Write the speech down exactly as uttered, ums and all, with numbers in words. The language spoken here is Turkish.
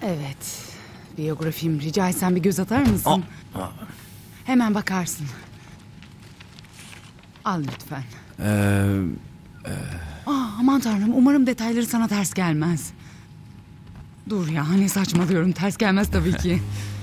Evet. Biyografim, rica etsem bir göz atar mısın? Aa, aa. Hemen bakarsın. Al lütfen. Ee, Aa, aman tanrım, umarım detayları sana ters gelmez. Dur ya, ne saçmalıyorum, ters gelmez tabii ki.